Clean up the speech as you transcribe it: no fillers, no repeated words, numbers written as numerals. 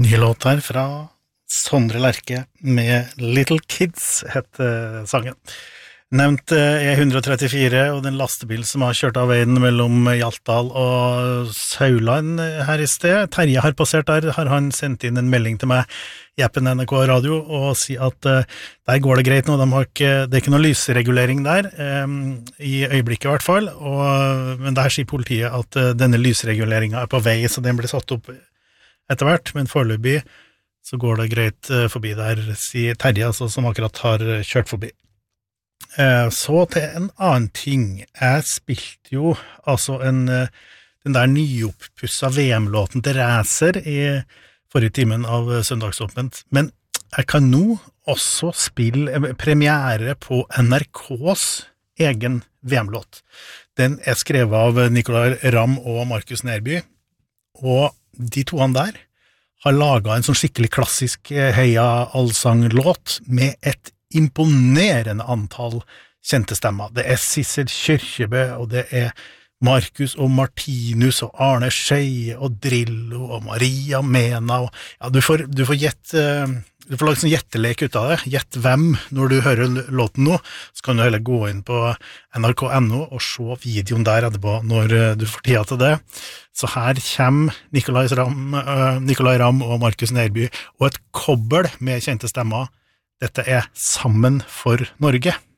Ny låt her fra Sondre Lerche med Little Kids heter sangen. Nevnt E134 og den lastebil som har kjørt av veien mellom Hjaltdal og Sauland her i sted. Terje har passert der, har han sendt inn en melding til meg i appen NRK Radio og sier at der går det greit nå, det er ikke noe lysregulering der, i øyeblikket i hvert fall, men der sier politiet at denne lysreguleringen er på vei, så den blir satt opp etter hvert, men foreløpig så går det greit forbi der, sier Terje, altså, som akkurat har kjørt forbi. Så til en annen ting. Jeg spilte jo altså den der nyopppussa VM-låten til Racer i forrige timen av Søndagsåpent, men jeg kan nå også spille premiere på NRKs egen VM-låt. Den er skrevet av Nicolai Ramm og Markus Nerby, og de toene der har laget en sånn skikkelig klassisk heia-allsanglåt med et imponerende antall kjente stemmer. Det er Sissel Kyrkjebø, og det er Markus og Martinus og Arne Scheie og Drillo og Maria Mena. Og, ja, du får du får lage sånn gjettelek ut av det. Gjett hvem når du hører låten nå, så kan du heller gå inn på nrk.no og se videoen der etterpå når du får tida til det. Så her kommer Nicolai Ramm og Markus Nerby og et kobbel med kjente stemmer. Dette er Sammen for Norge.